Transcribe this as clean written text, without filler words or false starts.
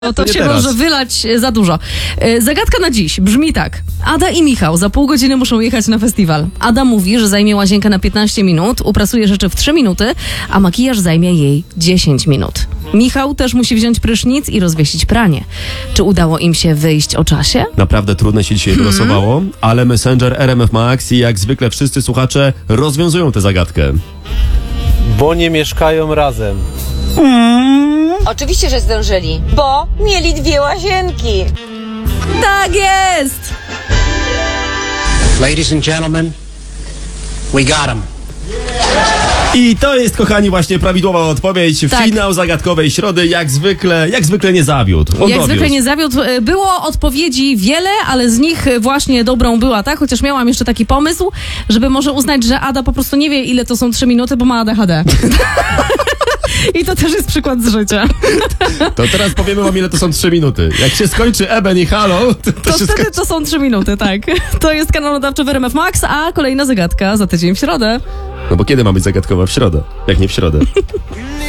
No to nie się teraz. może wylać za dużo. Zagadka na dziś brzmi tak. Ada i Michał za pół godziny muszą jechać na festiwal. Ada mówi, że zajmie łazienkę na 15 minut, uprasuje rzeczy w 3 minuty, a makijaż zajmie jej 10 minut. Michał też musi wziąć prysznic i rozwiesić pranie. Czy udało im się wyjść o czasie? Naprawdę trudne się dzisiaj wylosowało, ale Messenger, RMF Max i jak zwykle wszyscy słuchacze rozwiązują tę zagadkę. Bo nie mieszkają razem. Oczywiście, że zdążyli, bo mieli 2 łazienki. Tak jest! Ladies and gentlemen, we got him. I to jest, kochani, właśnie prawidłowa odpowiedź. Tak. Finał zagadkowej środy jak zwykle nie zawiódł. On Jak dowiózł. zwykle nie zawiódł. Było odpowiedzi wiele, ale z nich właśnie dobrą była ta, chociaż miałam jeszcze taki pomysł, żeby może uznać, że Ada po prostu nie wie, ile to są 3 minuty, bo ma ADHD. I to też jest przykład z życia. To teraz powiemy wam, ile to są 3 minuty. Jak się skończy Eben i Halo, To wtedy to są 3 minuty, tak. To jest kanał nadawczy w RMF Max, a kolejna zagadka za tydzień w środę. No bo kiedy ma być zagadkowa? W środę. Jak nie w środę.